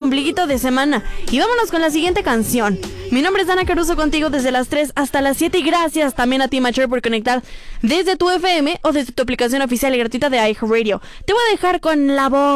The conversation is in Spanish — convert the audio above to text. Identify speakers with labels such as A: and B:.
A: ombliguito de semana. Y vámonos con la siguiente canción. Mi nombre es Dana Caruso, contigo desde las 3 hasta las 7 y gracias también a ti, Mature, por conectar desde tu FM o desde tu aplicación oficial y gratuita de iHeartRadio. Te voy a dejar con la voz